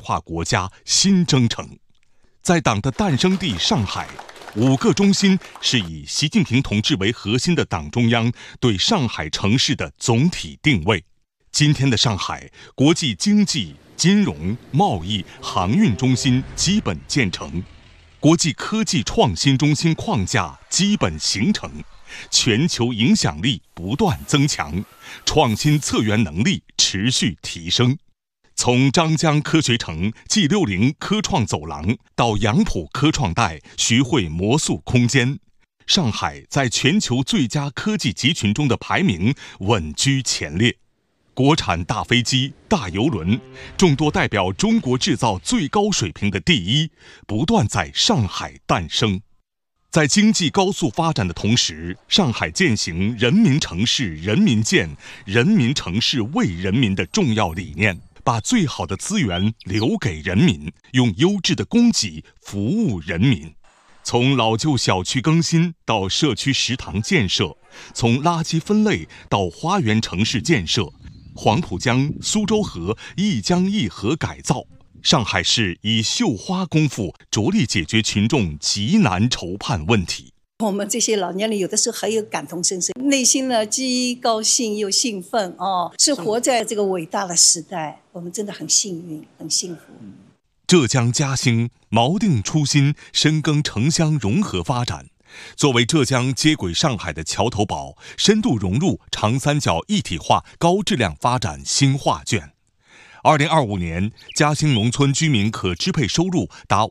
化国家新征程。在党的诞生地上海，5个中心是以习近平同志为核心的党中央对上海城市的总体定位。今天的上海，国际经济、金融、贸易、航运中心基本建成，国际科技创新中心框架基本形成，全球影响力不断增强，创新策源能力持续提升。从张江科学城、G60科创走廊到杨浦科创带、徐汇魔术空间，上海在全球最佳科技集群中的排名稳居前列。国产大飞机、大邮轮，众多代表中国制造最高水平的第一，不断在上海诞生。在经济高速发展的同时，上海践行人民城市人民建、人民城市为人民的重要理念，把最好的资源留给人民，用优质的供给服务人民。从老旧小区更新到社区食堂建设，从垃圾分类到花园城市建设，黄浦江、苏州河一江一河改造，上海市以绣花功夫着力解决群众急难愁盼问题。 我们这些老年人有的时候还有感同身受，内心呢既高兴又兴奋是活在这个伟大的时代，我们真的很幸运，很幸福。 浙江嘉兴锚定初心，深耕城乡融合发展，作为浙江接轨上海的桥头堡，深度融入长三角一体化高质量发展新画卷。2025年，嘉兴农村居民可支配收入达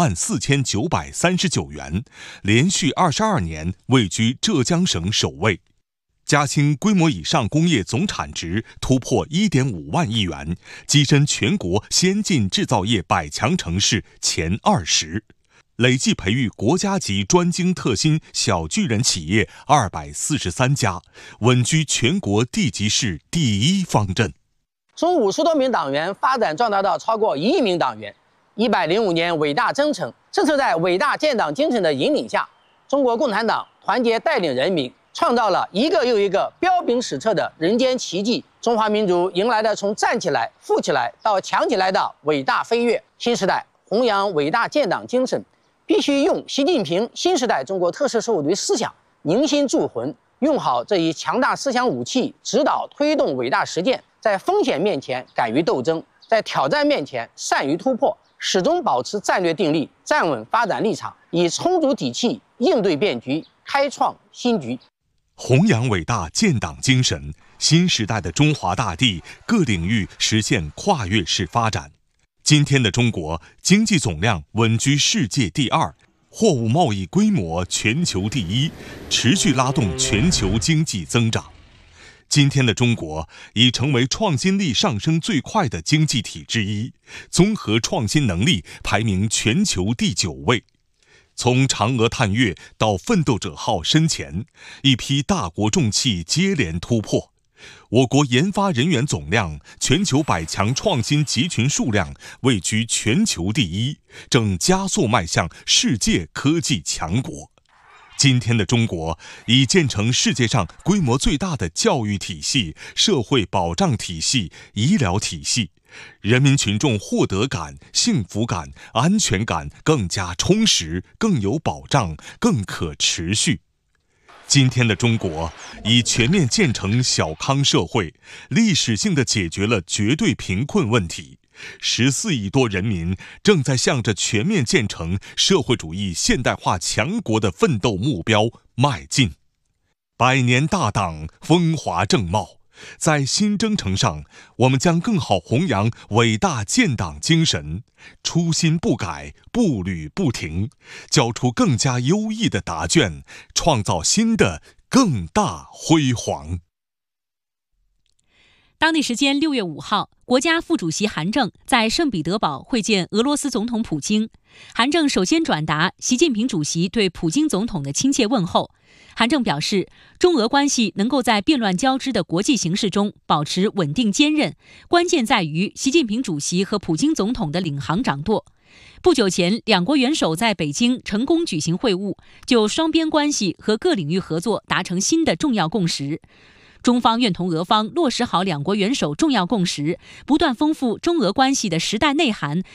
54939元，连续22年位居浙江省首位。嘉兴规模以上工业总产值突破1.5万亿元，跻身全国先进制造业100强城市前20，累计培育国家级专精特新小巨人企业243家，稳居全国地级市第一方阵。 从50多名党员发展壮大到超过1亿名党员。105年伟大征程，正是在伟大建党精神的引领下，中国共产党团结带领人民，创造了一个又一个彪炳史册的人间奇迹。中华民族迎来了从站起来、富起来到强起来的伟大飞跃。新时代弘扬伟大建党精神，必须用习近平新时代中国特色社会主义思想凝心铸魂，用好这一强大思想武器，指导推动伟大实践。在风险面前敢于斗争，在挑战面前善于突破，始终保持战略定力，站稳发展立场，以充足底气应对变局，开创新局。 弘扬伟大建党精神，新时代的中华大地各领域实现跨越式发展。今天的中国经济总量稳居世界第2，货物贸易规模全球第1，持续拉动全球经济增长。今天的中国已成为创新力上升最快的经济体之一，综合创新能力排名全球第9位。从嫦娥探月到奋斗者号深潜，一批大国重器接连突破。我国研发人员总量、全球100强创新集群数量位居全球第1，正加速迈向世界科技强国。今天的中国已建成世界上规模最大的教育体系、社会保障体系、医疗体系，人民群众获得感、幸福感、安全感更加充实、更有保障、更可持续。今天的中国已全面建成小康社会，历史性地解决了绝对贫困问题。14亿多人民正在向着全面建成社会主义现代化强国的奋斗目标迈进。100年大党风华正茂，在新征程上，我们将更好弘扬伟大建党精神，初心不改，步履不停，交出更加优异的答卷，创造新的更大辉煌。 当地时间6月5号，国家副主席韩正在圣彼得堡会见俄罗斯总统普京。韩正首先转达习近平主席对普京总统的亲切问候。韩正表示，中俄关系能够在变乱交织的国际形势中保持稳定坚韧，关键在于习近平主席和普京总统的领航掌舵。不久前，两国元首在北京成功举行会晤，就双边关系和各领域合作达成新的重要共识。中方愿同俄方落实好两国元首重要共识，不断丰富中俄关系的时代内涵